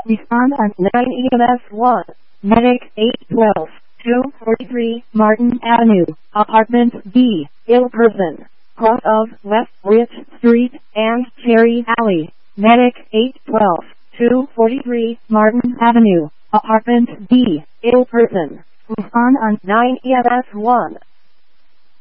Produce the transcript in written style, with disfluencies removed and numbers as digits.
Respond on 9 EMS 1. Medic 812, 243 Martin Avenue, Apartment B, ill person. Cross of West Rich Street and Cherry Alley. Medic 812, 243 Martin Avenue, Apartment B, ill person. Respond on 9 EMS 1.